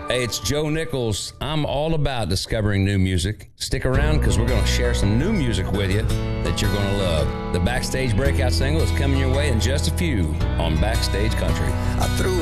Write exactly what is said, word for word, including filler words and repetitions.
Hey, it's Joe Nichols. I'm all about discovering new music. Stick around because we're going to share some new music with you that you're going to love. The Backstage Breakout single is coming your way in just a few on Backstage Country. I threw